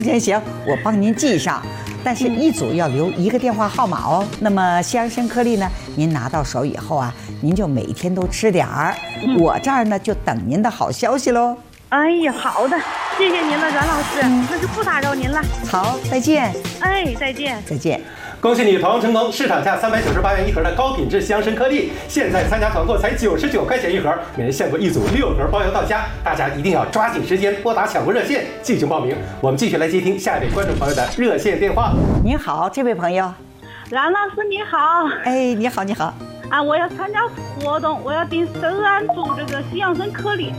行，我帮您记上，但是一组要留一个电话号码哦。那么西洋参颗粒呢，您拿到手以后啊，您就每天都吃点儿。我这儿呢就等您的好消息喽。 哎呀，好的，谢谢您了，阮老师，那就不打扰您了。 好，再见。 哎，再见。 再见。 恭喜你团购成功！市场价398元一盒的高品质西洋参颗粒，现在参加团购才99块钱一盒，每人限购一组6盒，包邮到家。大家一定要抓紧时间拨打抢购热线进行报名。我们继续来接听下一位观众朋友的热线电话。 您好，这位朋友。 阮老师你好。 哎，你好，你好。 啊，我要参加活动，我要订3组这个西洋参颗粒。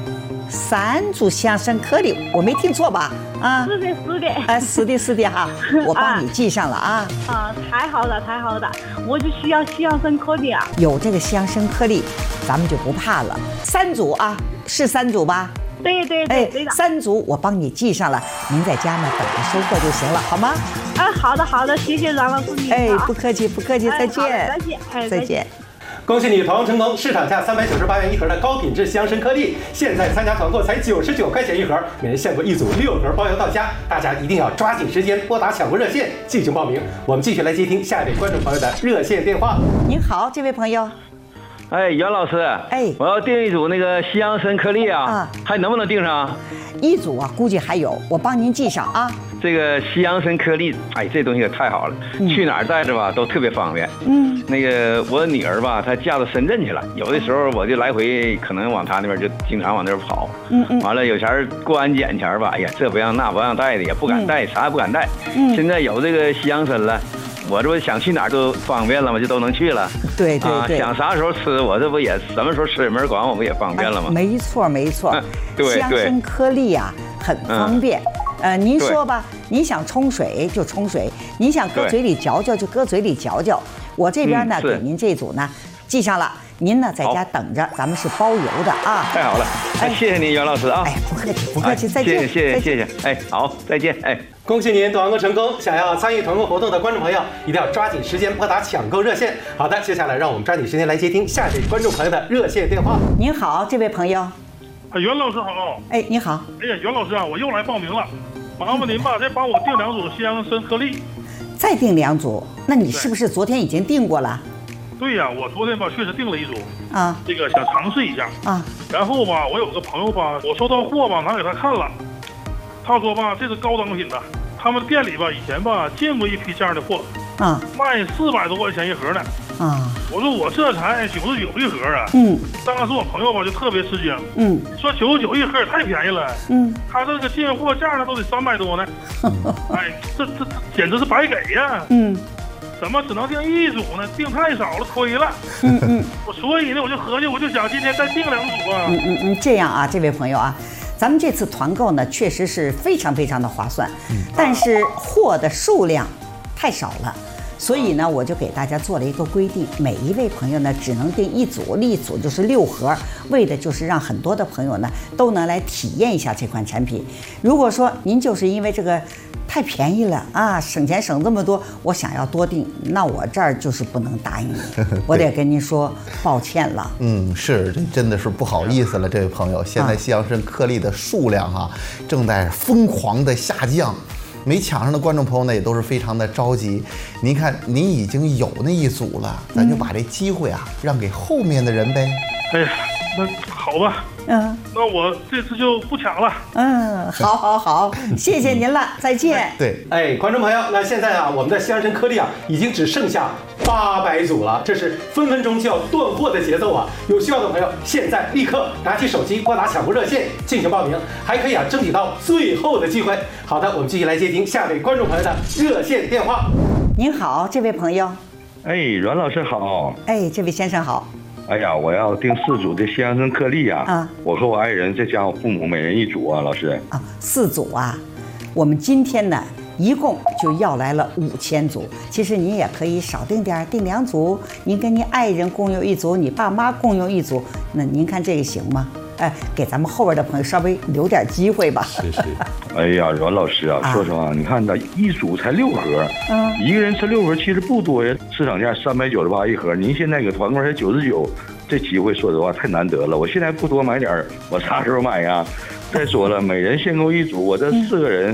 3组西洋参颗粒，我没听错吧？啊， 是的，是的。 是的哈，我帮你记上了啊。 太好了，太好了，我就需要西洋参颗粒啊。 有这个西洋参颗粒，咱们就不怕了。3组啊，是3组吧？ 对的。 3组我帮你记上了，您在家呢等着收货就行了，好吗？ 好的，谢谢阮老师你。 不客气，再见。再见。 恭喜你团购成功！市场价398元一盒的高品质西洋参颗粒，现在参加团购才99块钱一盒，每人限购一组6盒，包邮到家。大家一定要抓紧时间拨打抢购热线进行报名。我们继续来接听下一位观众朋友的热线电话。 您好，这位朋友。 哎，袁老师，我要订一组那个西洋参颗粒啊，还能不能订上 ？1组啊，估计还有，我帮您记上啊。 这个西洋参颗粒，哎，这东西可太好了，去哪儿带着吧都特别方便。那个我女儿吧，她嫁到深圳去了，有的时候我就来回可能往她那边就经常往那边跑。完了有前过安检前吧，哎呀，这不让那不让带的，也不敢带，啥也不敢带。现在有这个西洋参了。我这不想去哪儿都方便了嘛，就都能去了。 对， 想啥时候吃，我这不也什么时候吃没人管我，不也方便了吗？ 没错。 对， 西洋参颗粒啊，很方便。您说吧，您想冲水就冲水，您想搁嘴里嚼嚼就搁嘴里嚼嚼。我这边呢给您这组呢记上了，您呢在家等着，咱们是包邮的啊。 太好了，谢谢您袁老师啊。 不客气，再见。 谢谢。哎，好，再见。哎。 恭喜您团购成功！想要参与团购活动的观众朋友，一定要抓紧时间拨打抢购热线。好的，接下来让我们抓紧时间来接听下一位观众朋友的热线电话。 您好，这位朋友。 袁老师好。 你好。 哎呀，袁老师啊，我又来报名了，麻烦您吧，再帮我订2组西洋参颗粒。 再订2组？那你是不是昨天已经订过了？ 对呀，我昨天吧确实订了1组啊， 这个想尝试一下啊。然后吧，我有个朋友吧，我收到货吧拿给他看了，他说吧这是高档品的，他们店里吧以前吧见过一批这样的货啊，卖400多块钱一盒呢啊。我说我这才99一盒啊，当时我朋友吧就特别吃惊，说99一盒也太便宜了，他这个进货价呢都得300多呢，哎，这简直是白给呀，怎么只能订1组呢？订太少了，亏了。所以呢，我就合计，我就想今天再订2组啊。 这样啊，这位朋友啊，咱们这次团购呢，确实是非常的划算，但是货的数量太少了。所以呢，我就给大家做了一个规定，每一位朋友呢只能订1组，1组就是6盒，为的就是让很多的朋友呢都能来体验一下这款产品。如果说您就是因为这个太便宜了啊，省钱省这么多，我想要多订，那我这儿就是不能答应你，我得跟您说抱歉了。 是，这真的是不好意思了，这位朋友。现在西洋参颗粒的数量啊，正在疯狂的下降。没抢上的观众朋友呢，也都是非常的着急。您看，您已经有那1组了，咱就把这机会啊让给后面的人呗。 哎呀，那好吧，那我这次就不抢了。 好，谢谢您了，再见。 对， 哎，观众朋友，那现在啊，我们的西洋参颗粒啊，已经只剩下800组了，这是分分钟就要断货的节奏啊！有需要的朋友，现在立刻拿起手机拨打抢购热线进行报名，还可以啊争取到最后的机会。好的，我们继续来接听下位观众朋友的热线电话。 您好，这位朋友。 哎，阮老师好。 哎，这位先生好。 哎呀，我要订4组的西洋参颗粒啊！我和我爱人再加我父母每人1组啊，老师。 4组啊，我们今天呢一共就要来了5000组。其实您也可以少订点，订2组，您跟您爱人共用1组，你爸妈共用1组，那您看这个行吗？给咱们后边的朋友稍微留点机会吧。 是。哎呀，阮老师啊，说实话，你看1组才6盒，一个人吃6盒其实不多呀。市场价398一盒，您现在给团购才99，这机会说实话太难得了。我现在不多买点，我啥时候买呀？再说了，每人限购1组，我这4个人。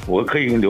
我可以留